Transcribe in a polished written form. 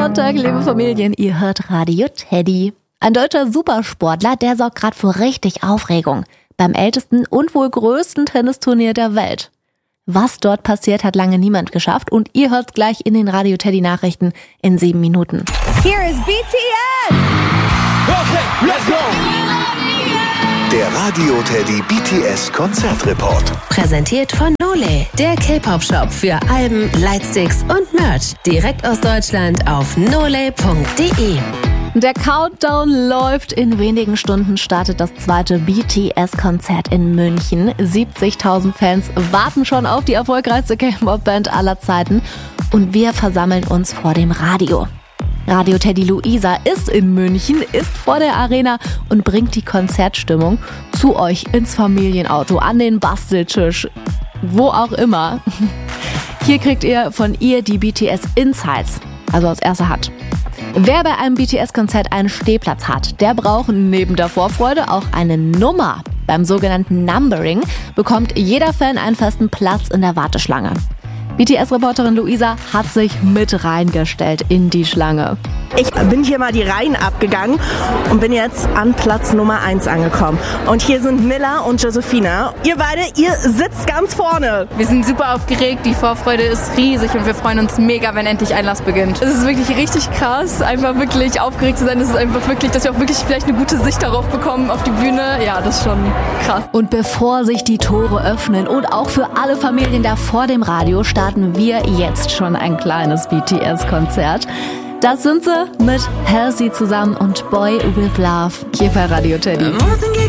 Sonntag, liebe Familien, ihr hört Radio Teddy. Ein deutscher Supersportler, der sorgt gerade für richtig Aufregung beim ältesten und wohl größten Tennisturnier der Welt. Was dort passiert, hat lange niemand geschafft und ihr hört gleich in den Radio Teddy Nachrichten in 7 Minuten. Here is BTS! Okay, let's go! Der Radio Teddy BTS Konzertreport. Präsentiert von Nole, der K-Pop-Shop für Alben, Lightsticks und Merch. Direkt aus Deutschland auf nole.de. Der Countdown läuft. In wenigen Stunden startet das zweite BTS-Konzert in München. 70.000 Fans warten schon auf die erfolgreichste K-Pop-Band aller Zeiten. Und wir versammeln uns vor dem Radio. Radio Teddy Luisa ist in München, ist vor der Arena und bringt die Konzertstimmung zu euch ins Familienauto, an den Basteltisch, wo auch immer. Hier kriegt ihr von ihr die BTS Insights, also aus erster Hand. Wer bei einem BTS-Konzert einen Stehplatz hat, der braucht neben der Vorfreude auch eine Nummer. Beim sogenannten Numbering bekommt jeder Fan einen festen Platz in der Warteschlange. BTS-Reporterin Luisa hat sich mit reingestellt in die Schlange. Ich bin hier mal die Reihen abgegangen und bin jetzt an Platz Nummer 1 angekommen. Und hier sind Milla und Josephina. Ihr beide, ihr sitzt ganz vorne. Wir sind super aufgeregt, die Vorfreude ist riesig und wir freuen uns mega, wenn endlich Einlass beginnt. Es ist wirklich richtig krass, einfach wirklich aufgeregt zu sein. Es ist einfach wirklich, dass wir auch wirklich vielleicht eine gute Sicht darauf bekommen, auf die Bühne. Ja, das ist schon krass. Und bevor sich die Tore öffnen und auch für alle Familien da vor dem Radio, starten wir jetzt schon ein kleines BTS-Konzert. Das sind sie mit Halsey zusammen und Boy With Love hier bei Radio Teddy.